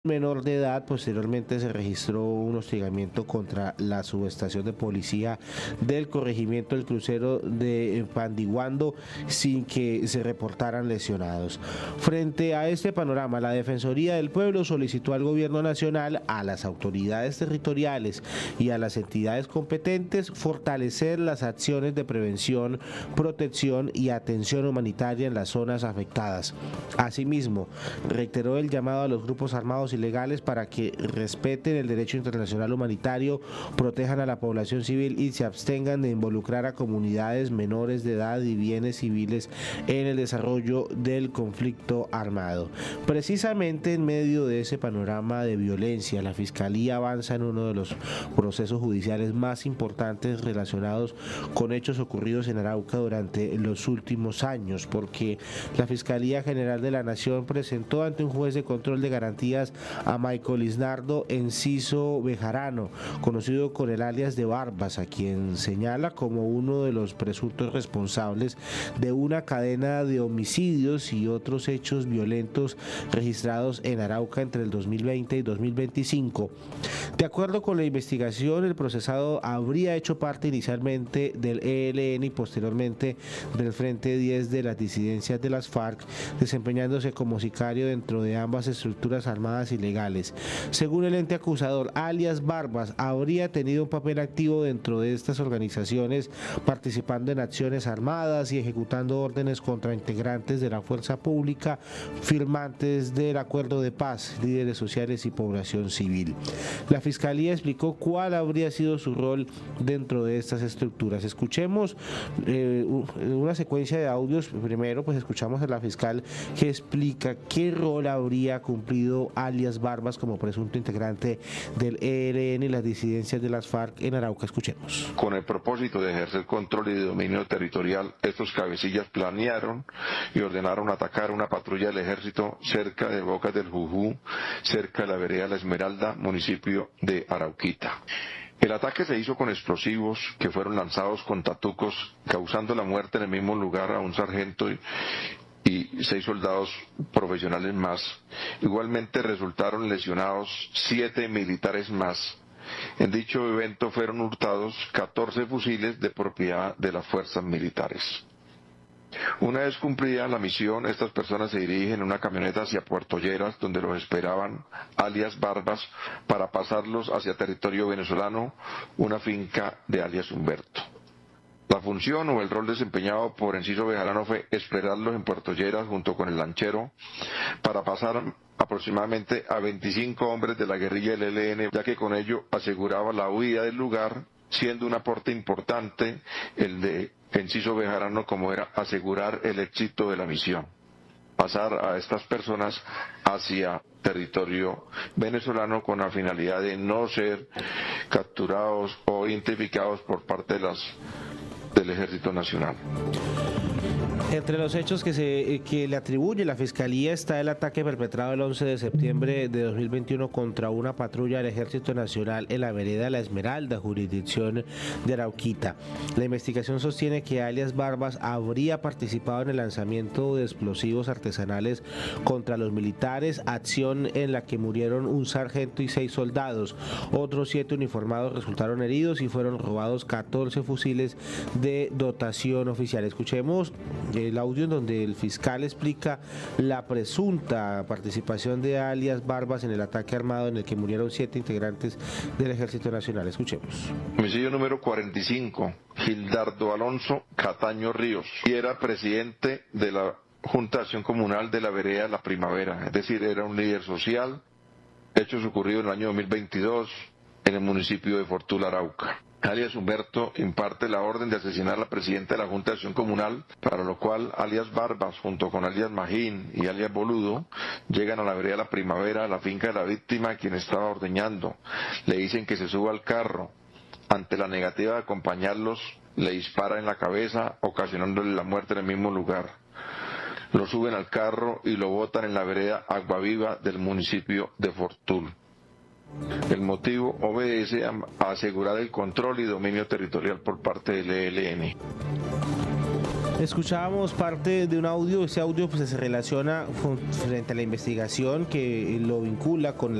menor de edad. Posteriormente se registró un hostigamiento contra la subestación de policía del corregimiento del crucero de Pandiguando sin que se reportaran lesionados. Frente a este panorama, la Defensoría del Pueblo solicitó al Gobierno Nacional, a las autoridades territoriales y a las entidades competentes fortalecer las acciones de prevención, protección y atención humanitaria en las zonas afectadas. Asimismo, reiteró el llamado a los grupos armados ilegales para que respeten el derecho internacional humanitario, protejan a la población civil y se abstengan de involucrar a comunidades menores de edad y bienes civiles en el desarrollo del conflicto armado. Precisamente en medio de ese panorama de violencia, la Fiscalía avanza en uno de los procesos judiciales más importantes relacionados con hechos ocurridos en Arauca durante los últimos años, porque la Fiscalía General de la Nación presentó ante un juez de control de garantías a Michael Lisnardo Enciso Bejarano, conocido con el alias de Barbas, a quien señala como uno de los presuntos responsables de una cadena de homicidios y otros hechos violentos registrados en Arauca entre el 2020 y 2025. De acuerdo con la investigación, el procesado habría hecho parte inicialmente del ELN y posteriormente del Frente 10 de las disidencias de las FARC, desempeñándose como sicario dentro de ambas estructuras armadas ilegales. Según el ente acusador, alias Barbas habría tenido un papel activo dentro de estas organizaciones, participando en acciones armadas y ejecutando órdenes contra integrantes de la fuerza pública, firmantes del acuerdo de paz, líderes sociales y población civil. La Fiscalía explicó cuál habría sido su rol dentro de estas estructuras. Escuchemos una secuencia de audios. Primero, pues escuchamos a la fiscal que explica qué rol habría cumplido alias Barbas como presunto integrante del ELN y las disidencias de las FARC en Arauca. Escuchemos. Con el propósito de ejercer control y dominio territorial, estos cabecillas planearon y ordenaron atacar una patrulla del ejército cerca de Bocas del Jujú, cerca de la vereda La Esmeralda, municipio de Arauquita. El ataque se hizo con explosivos que fueron lanzados con tatucos, causando la muerte en el mismo lugar a un sargento y 6 soldados profesionales más. Igualmente resultaron lesionados 7 militares más. En dicho evento fueron hurtados 14 fusiles de propiedad de las fuerzas militares. Una vez cumplida la misión, estas personas se dirigen en una camioneta hacia Puerto Lleras, donde los esperaban alias Barbas para pasarlos hacia territorio venezolano, una finca de alias Humberto. La función o el rol desempeñado por Enciso Bejarano fue esperarlos en Puerto Lleras junto con el lanchero para pasar aproximadamente a 25 hombres de la guerrilla del ELN, ya que con ello aseguraba la huida del lugar, siendo un aporte importante el de Enciso Bejarano, como era asegurar el éxito de la misión. Pasar a estas personas hacia territorio venezolano con la finalidad de no ser capturados o identificados por parte del Ejército Nacional. Entre los hechos que le atribuye la Fiscalía está el ataque perpetrado el 11 de septiembre de 2021 contra una patrulla del Ejército Nacional en la vereda La Esmeralda, jurisdicción de Arauquita. La investigación sostiene que alias Barbas habría participado en el lanzamiento de explosivos artesanales contra los militares, acción en la que murieron un sargento y 6 soldados. Otros 7 uniformados resultaron heridos y fueron robados 14 fusiles de dotación oficial. Escuchemos el audio en donde el fiscal explica la presunta participación de alias Barbas en el ataque armado en el que murieron 7 integrantes del Ejército Nacional. Escuchemos. Homicidio número 45, Gildardo Alonso Cataño Ríos, y era presidente de la Junta de Acción Comunal de la vereda La Primavera, es decir, era un líder social. Hechos ocurridos en el año 2022 en el municipio de Fortuna, Arauca. Alias Humberto imparte la orden de asesinar a la presidenta de la Junta de Acción Comunal, para lo cual alias Barbas, junto con alias Magín y alias Boludo, llegan a la vereda La Primavera, a la finca de la víctima, quien estaba ordeñando. Le dicen que se suba al carro. Ante la negativa de acompañarlos, le dispara en la cabeza, ocasionándole la muerte en el mismo lugar. Lo suben al carro y lo botan en la vereda Aguaviva del municipio de Fortul. El motivo obedece a asegurar el control y dominio territorial por parte del ELN. Escuchábamos parte de un audio, ese audio pues se relaciona frente a la investigación que lo vincula con